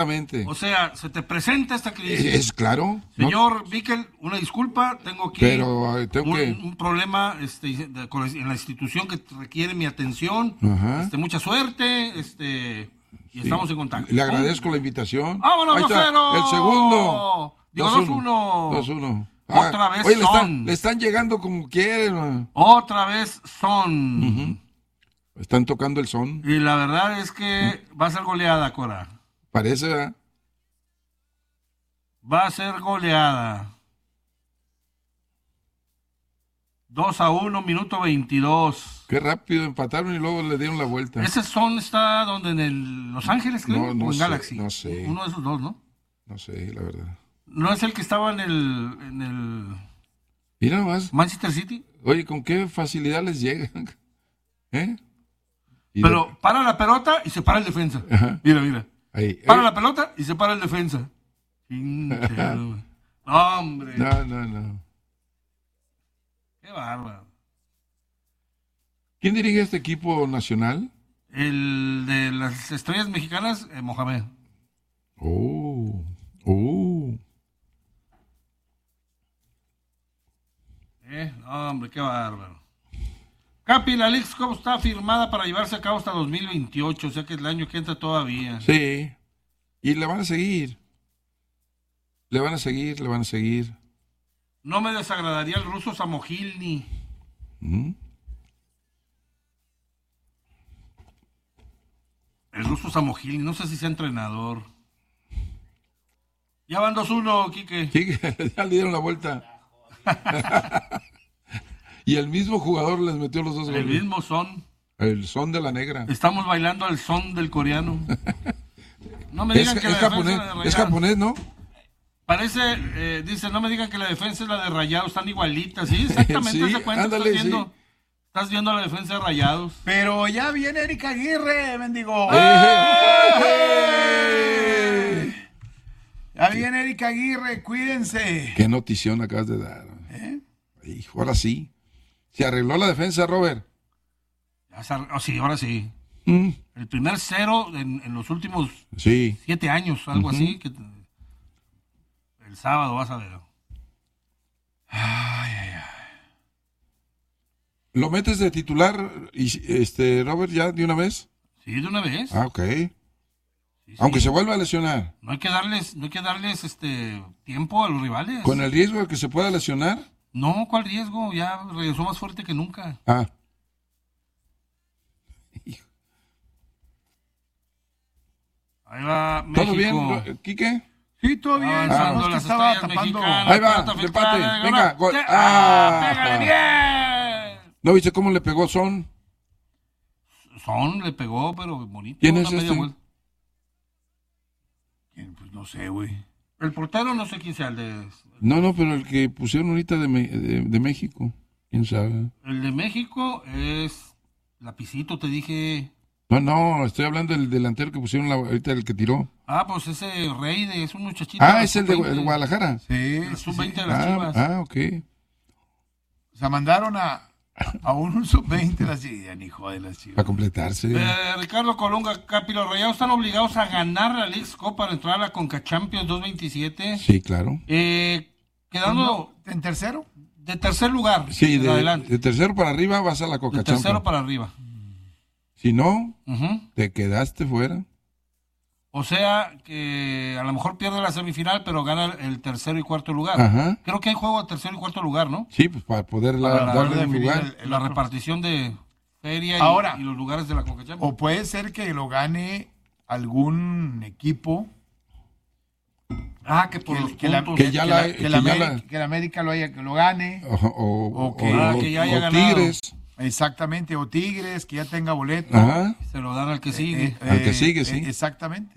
Exactamente. O sea, se te presenta esta crisis. Es claro. Señor Miquel, una disculpa, tengo aquí un problema en la institución que requiere mi atención. Mucha suerte, y estamos en contacto. Le agradezco la invitación. ¡Vámonos, 2-0! El segundo. Digo 2-1. 2-1. Otra vez oye, son. Le están llegando como quieren. Otra vez son. Están tocando el son. Y la verdad es que va a ser goleada, Cora. Parece, ¿verdad? Va a ser goleada. 2-1, minuto 22. Qué rápido empataron y luego le dieron la vuelta. Ese son está donde en Los Ángeles, creo, no o en sé, Galaxy. No sé. Uno de esos dos, ¿no? No sé, la verdad. ¿No es el que estaba en el Mira nomás. Manchester City? Oye, ¿con qué facilidad les llegan? Pero para la pelota y se para el defensa. Ajá. Mira. Ahí. Para la pelota y se para el defensa. No, hombre. No. Qué bárbaro. ¿Quién dirige este equipo nacional? El de las estrellas mexicanas, Mohamed. No, hombre, qué bárbaro. Capi, la Leagues Cup está firmada para llevarse a cabo hasta 2028, o sea que es el año que entra todavía. Sí, y le van a seguir. Le van a seguir. No me desagradaría el ruso Samogilny. El ruso Samogilny, no sé si sea entrenador. Ya van 2-1, Quique. Ya le dieron la vuelta. Y el mismo jugador les metió los dos goles. El mismo son. El son de la negra. Estamos bailando al son del coreano. No me digan que la defensa es japonés, ¿no? Parece, dice, no me digan que la defensa es la de Rayados, están igualitas. Sí, exactamente, Sí, ese cuento ándale, estás viendo la defensa de Rayados. Pero ya viene Eric Aguirre, mendigo. Ya viene Eric Aguirre, cuídense. Qué notición acabas de dar. Hijo, ahora sí. Se arregló la defensa, Robert. Sí, ahora sí. El primer 0 en los últimos 7 años, algo así. Que el sábado vas a ver. Ay. ¿Lo metes de titular, Robert, ya de una vez? Sí, de una vez. Ah, ok. Sí. Aunque se vuelva a lesionar. No hay que darles tiempo a los rivales. ¿Con el riesgo de que se pueda lesionar? No, ¿cuál riesgo? Ya regresó más fuerte que nunca. Ah. Ahí va México. ¿Todo bien, Quique? Sí, todo bien. Las estaba estrellas tapando. mexicanas. Ahí va, el empate. Venga, gol. ¡Pégale bien! ¿No viste cómo le pegó Son? Son le pegó, pero bonito. ¿Quién es media este? vuelta. Pues no sé, güey. El portero no sé quién sea el de... No, pero el que pusieron ahorita de México. ¿Quién sabe? El de México es Lapicito, te dije. No, estoy hablando del delantero que pusieron ahorita, el que tiró. Ah, pues ese Rey es un muchachito. Ah, es el de Guadalajara. Sí. Sub-20 de las Chivas. Ok. O sea, mandaron a un sub-20 las Chivas, hijo de las Chivas. Para completarse. Ricardo Colunga, Capi, los Rayados están obligados a ganar la Leagues Cup para entrar a la Conca Champions 2027. Sí, claro. Quedando ¿En tercero? de tercer lugar. Sí, adelante. de tercero para arriba vas a la Coca De Champions. tercero para arriba. Si no, te quedaste fuera. O sea, que a lo mejor pierde la semifinal, pero gana el tercero y cuarto lugar. Ajá. Creo que hay juego de tercero y cuarto lugar, ¿no? Sí, pues para poder darle un lugar. La repartición de feria y los lugares de la Conca Champions. O puede ser que lo gane algún equipo. Que por los que la puntos. que la América lo gane. O que ya haya ganado. Tigres. Exactamente, o Tigres, que ya tenga boleto. Ajá. Se lo dan al que sigue. Al que sigue, sí. Exactamente.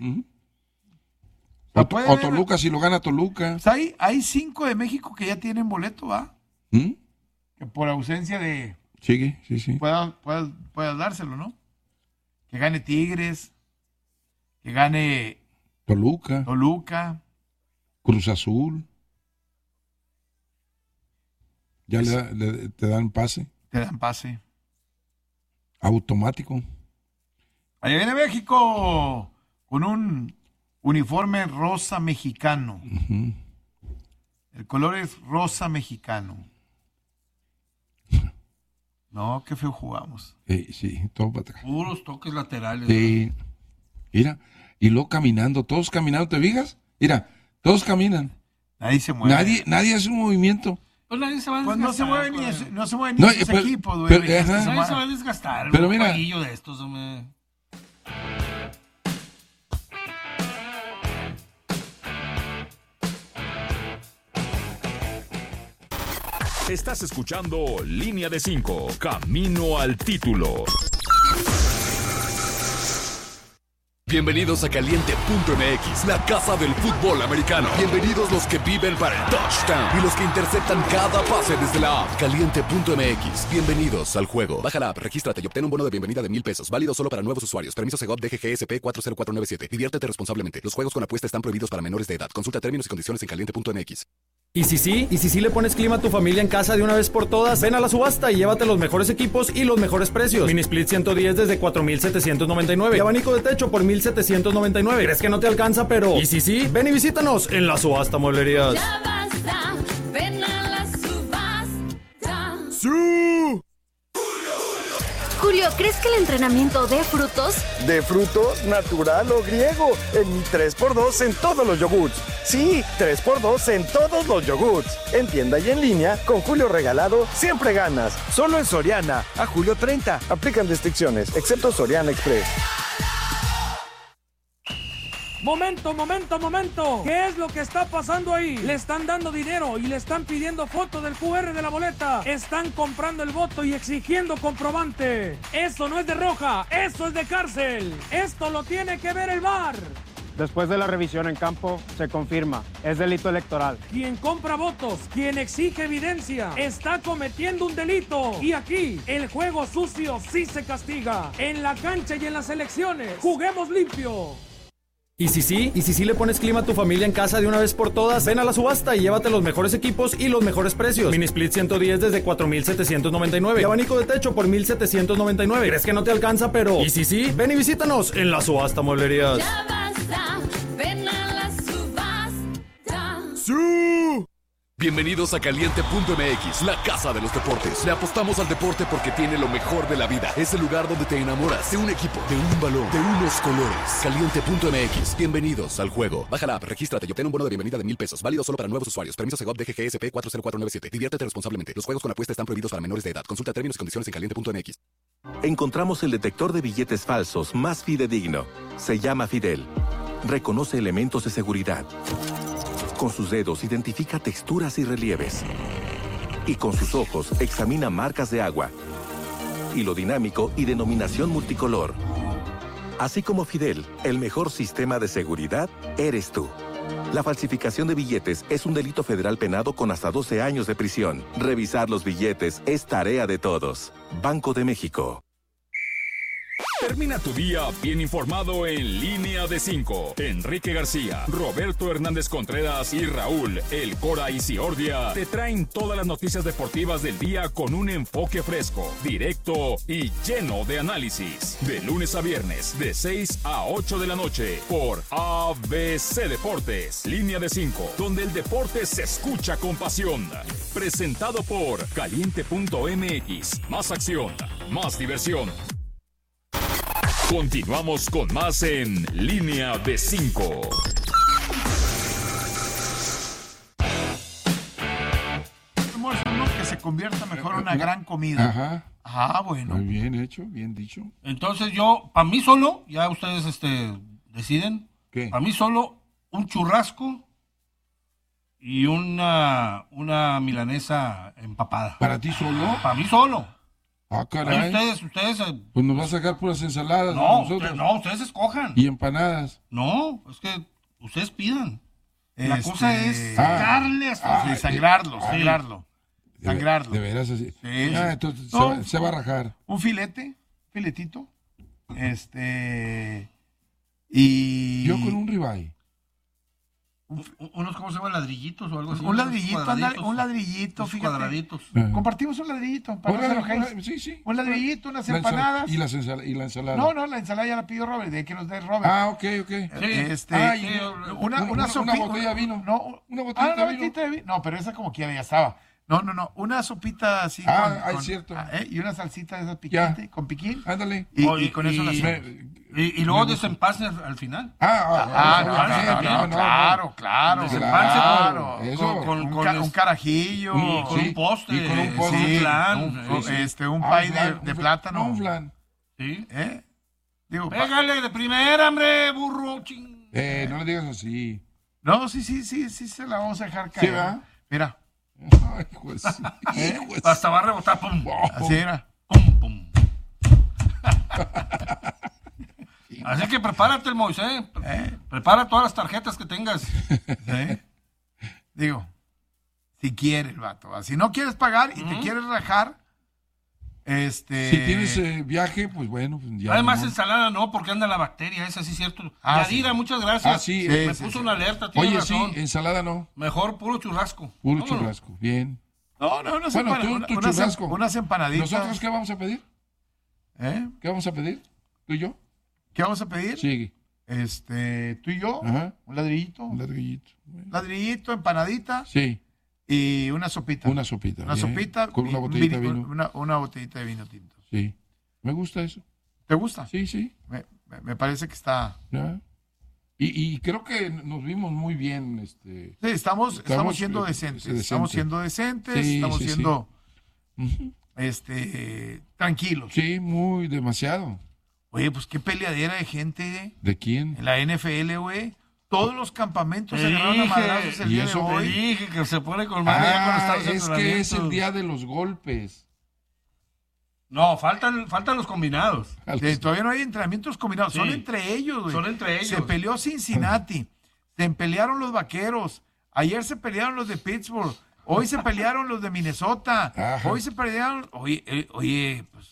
O Toluca, si lo gana Toluca. O sea, hay 5 de México que ya tienen boleto, ¿va? Que por ausencia de... Sigue, sí. Puedas dárselo, ¿no? Que gane Tigres, que gane Toluca, Cruz Azul. Ya te dan pase. Te dan pase. Automático. Ahí viene México con un Uniforme rosa mexicano. Uh-huh. El color es rosa mexicano. No, qué feo jugamos. Sí, todo para atrás. Puros toques laterales. Sí. Mira, y luego caminando, todos caminando, ¿te fijas? Mira, todos caminan. Nadie se mueve. Nadie hace un movimiento. Pues nadie se va a desgastar. Pues no se mueve ni esos equipos, güey. Nadie se va a desgastar. Pero mira. De estos, hombre. Estás escuchando Línea de 5, Camino al Título. Bienvenidos a Caliente.mx, la casa del fútbol americano. Bienvenidos los que viven para el touchdown y los que interceptan cada pase desde la app. Caliente.mx, bienvenidos al juego. Baja la app, regístrate y obtén un bono de bienvenida de $1,000. Válido solo para nuevos usuarios. Permiso Segov DGGSP 40497. Diviértete responsablemente. Los juegos con apuesta están prohibidos para menores de edad. Consulta términos y condiciones en Caliente.mx. ¿Y si sí le pones clima a tu familia en casa de una vez por todas? Ven a la subasta y llévate los mejores equipos y los mejores precios. Mini Split 110 desde 4,799 y abanico de techo por 1,799. ¿Crees que no te alcanza? Pero ¿y si sí? Ven y visítanos en la subasta Mueblerías. Ya basta, ven a la subasta. ¡Sí! Julio, ¿crees que el entrenamiento dé frutos? ¿De frutos, natural o griego? En mi 3x2 en todos los yogurts. Sí, 3x2 en todos los yogurts. En tienda y en línea, con Julio regalado, siempre ganas. Solo en Soriana, a julio 30. Aplican restricciones, excepto Soriana Express. ¡Momento! ¿Qué es lo que está pasando ahí? Le están dando dinero y le están pidiendo foto del QR de la boleta. Están comprando el voto y exigiendo comprobante. Eso no es de roja, eso es de cárcel. Esto lo tiene que ver el VAR. Después de la revisión en campo, se confirma, es delito electoral. Quien compra votos, quien exige evidencia, está cometiendo un delito. Y aquí, el juego sucio sí se castiga. En la cancha y en las elecciones, juguemos limpio. ¿Y si sí le pones clima a tu familia en casa de una vez por todas? Ven a la subasta y llévate los mejores equipos y los mejores precios. Mini Split 110 desde 4,799 y abanico de techo por 1,799. ¿Crees que no te alcanza? Pero ¿y si sí? Ven y visítanos en la subasta Mueblerías. Ya basta, ven a la subasta. ¡Sí! Bienvenidos a Caliente.mx, la casa de los deportes. Le apostamos al deporte porque tiene lo mejor de la vida. Es el lugar donde te enamoras de un equipo, de un balón, de unos colores. Caliente.mx, bienvenidos al juego. Baja la app, regístrate y obtén un bono de bienvenida de $1,000. Válido solo para nuevos usuarios. Permiso Segov DGGSP 40497. Diviértete responsablemente. Los juegos con apuesta están prohibidos para menores de edad. Consulta términos y condiciones en Caliente.mx. Encontramos el detector de billetes falsos más fidedigno. Se llama Fidel. Reconoce elementos de seguridad. Con sus dedos identifica texturas y relieves. Y con sus ojos examina marcas de agua, hilo dinámico y denominación multicolor. Así como Fidel, el mejor sistema de seguridad eres tú. La falsificación de billetes es un delito federal penado con hasta 12 años de prisión. Revisar los billetes es tarea de todos. Banco de México. Termina tu día bien informado en Línea de 5. Enrique García, Roberto Hernández Contreras y Raúl El Cora Isiordia te traen todas las noticias deportivas del día con un enfoque fresco, directo y lleno de análisis. De lunes a viernes, de 6 a 8 de la noche, por ABC Deportes. Línea de 5, donde el deporte se escucha con pasión. Presentado por Caliente.mx. Más acción, más diversión. Continuamos con más en Línea de 5. Que se convierta mejor en una gran comida. Ajá. Ah, bueno. Muy bien hecho, bien dicho. Entonces yo, para mí solo, ya ustedes deciden. ¿Qué? Para mí solo, un churrasco y una milanesa empapada. ¿Para ti solo? Para mí solo. Ah, caray. Ustedes. Pues nos va a sacar puras ensaladas. No, nosotros. ustedes escojan. Y empanadas. No, es que ustedes pidan. La cosa es sacarle hasta sangrarlo. De veras así. Sí. Entonces se va a rajar. Un filetito. Y yo con un ribeye. Unos, ¿cómo se llaman? ¿Ladrillitos o algo así? Un ladrillito, fíjate. Cuadraditos. Compartimos un ladrillito. Para no se enojéis. Sí. Un ladrillito, unas empanadas. ¿Y la ensalada? No, la ensalada ya la pidió Robert, de que nos dé Robert. Ah, ok. Una sopita. Una botella de vino. No, una botellita de vino. No, pero esa como quiera ya estaba. No. Una sopita así. Es cierto. Y una salsita de esas picante, con piquín. Ándale. Y con eso la y luego desempance al final. Claro. Desempance con un carajillo. Con un postre. Con un flan. Un pay de plátano. Un flan. Sí. Digo, pégale de primera, hombre, burro. No le digas así. No, sí, se la vamos a dejar caer. ¿Sí, va? Mira. Ay, pues, hasta va a rebotar. Pum. Así era. Pum. Así que prepárate, el Moisés. Prepara todas las tarjetas que tengas. Digo, si quieres, el vato. Si no quieres pagar y te quieres rajar, si tienes viaje, pues bueno. Pues ya además, ensalada no, porque anda la bacteria, esa sí es cierto. Yadira, muchas gracias. Sí. Me puso una alerta. Oye, razón. sí, ensalada no. Mejor puro churrasco. Churrasco, bien. No, tu churrasco. Unas empanaditas. ¿Nosotros qué vamos a pedir? ¿Qué vamos a pedir? ¿Tú y yo? ¿Qué vamos a pedir? Sí. Tú y yo. Ajá. Un ladrillito. Bueno. Ladrillito, empanadita. Sí. Y una sopita. Una sopita. Con una botellita de vino. Una botellita de vino tinto. Sí. Me gusta eso. ¿Te gusta? Sí. Me parece que está... ¿Ya? Y creo que nos vimos muy bien. Sí, estamos siendo decentes. Estamos siendo decentes. Sí, estamos siendo Uh-huh. Tranquilos. Sí, demasiado. Oye, pues qué peleadera de gente. ¿De quién? En la NFL, güey. Todos los campamentos se agarraron a madrazos el día de hoy. Dije que se pone con madre ya cuando está es que es el día de los golpes. No, faltan los combinados. Todavía no hay entrenamientos combinados. Sí. Son entre ellos, güey. Son entre ellos. Se peleó Cincinnati. Se pelearon los Vaqueros. Ayer se pelearon los de Pittsburgh. Hoy se pelearon los de Minnesota. Ajá. Hoy se pelearon... Oye, pues,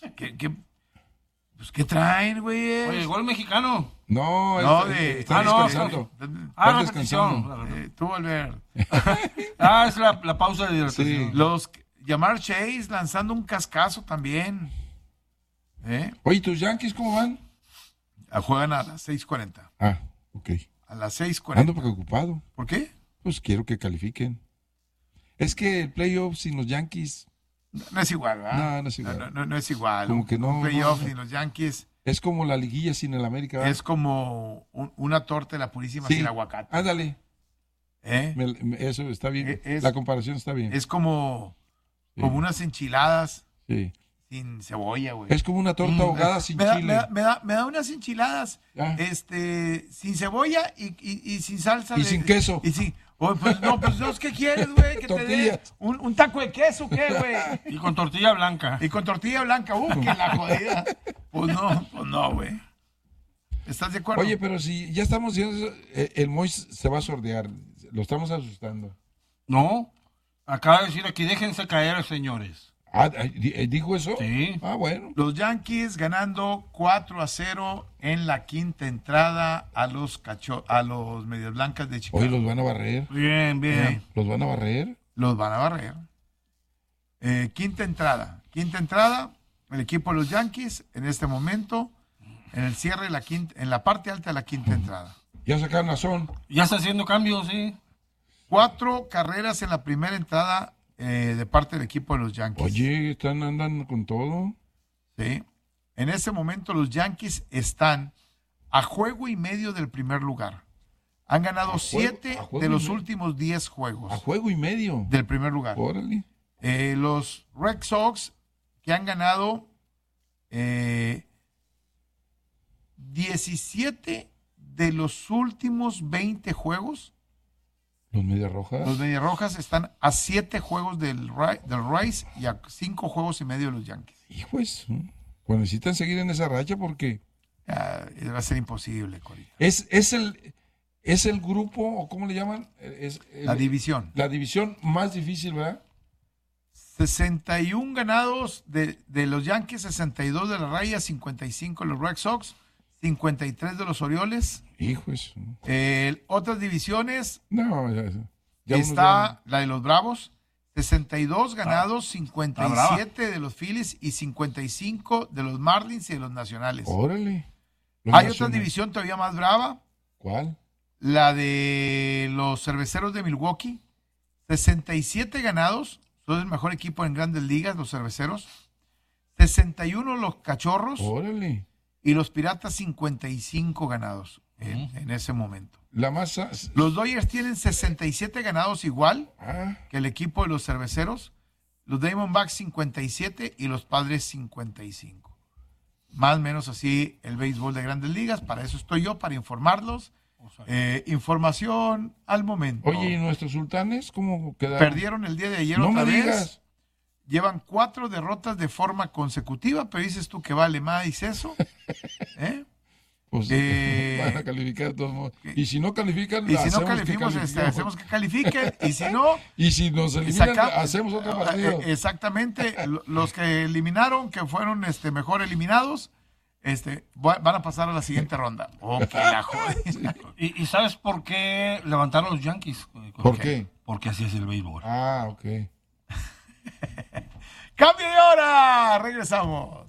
¿qué traen, güey? Oye, gol mexicano. No, está descansando. Está descansando. Tú, Albert. Es la pausa de hidratación. Sí. Jamar Chase lanzando un cascazo también. Oye, ¿tus Yankees cómo van? Juegan a las 6:40. Ok. A las 6:40. Ando preocupado. ¿Por qué? Pues quiero que califiquen. Es que el playoff sin los Yankees... No es igual, ¿verdad? No es igual. No es igual. Como que no. Playoff sin los Yankees. Es como la liguilla sin el América, ¿verdad? Es como una torta de la purísima sin aguacate. Ándale. Eso está bien. La comparación está bien. Es como unas enchiladas sin cebolla, güey. Es como una torta ahogada sin chile. Me da unas enchiladas sin cebolla y sin salsa. Y sin queso. Y sin... pues ¿qué quieres, güey? Que tortillas. te dé un taco de queso, ¿qué, güey? Y con tortilla blanca. Que la jodida. Pues no, güey. ¿Estás de acuerdo? Oye, pero si ya estamos diciendo eso, el Mois se va a sordear. Lo estamos asustando. No. Acaba de decir aquí, déjense caer, señores. ¿Dijo eso? Sí. Bueno. Los Yankees ganando 4-0 en la quinta entrada a los Medias Blancas de Chicago. Hoy los van a barrer. Bien. ¿Los van a barrer? Los van a barrer. Quinta entrada, el equipo de los Yankees en este momento, en el cierre en la parte alta de la quinta entrada. Ya sacaron a Son. Ya está haciendo cambios, sí. 4 carreras en la primera entrada de parte del equipo de los Yankees. Oye, andan con todo. Sí. En este momento los Yankees están a juego y medio del primer lugar. Han ganado 7 de los últimos 10 juegos. A juego y medio. Del primer lugar. Órale. Los Red Sox, que han ganado 17 de los últimos 20 juegos. Los Medias Rojas. Los Medias Rojas están a 7 juegos del Rays y a 5 juegos y medio de los Yankees. Hijos, pues necesitan seguir en esa racha porque... va a ser imposible, Corita. Es el grupo, o ¿cómo le llaman? La división. La división más difícil, ¿verdad? 61 ganados de los Yankees, 62 de la Raya, 55 de los Red Sox, 53 de los Orioles. Hijo eso. Otras divisiones. No, ya está la de los Bravos. 62 ganados, 57 de los Phillies y 55 de los Marlins y de los Nacionales. Órale. Hay otra división todavía más brava. ¿Cuál? La de los Cerveceros de Milwaukee. 67 ganados. Son el mejor equipo en Grandes Ligas, los Cerveceros. 61 los Cachorros. Órale. Y los Piratas 55 ganados en ese momento. La masa. Los Dodgers tienen 67 ganados igual que el equipo de los Cerveceros. Los Diamondbacks 57 y los Padres 55. Más o menos así el béisbol de Grandes Ligas. Para eso estoy yo, para informarlos. Información al momento. Oye, ¿y nuestros Sultanes cómo quedaron? Perdieron el día de ayer otra vez. Digas. Llevan 4 derrotas de forma consecutiva, pero dices tú que vale más eso. Pues van a calificar de todos modos. Y si no califican, y si no calificamos, hacemos que califiquen. Y si no, y si nos eliminan, hacemos otro partido. Exactamente. Los que eliminaron, que fueron mejor eliminados, van a pasar a la siguiente ronda. ¿Y sabes por qué levantaron los Yankees? ¿Por qué? Porque así es el béisbol. ¡Cambio de hora! Regresamos.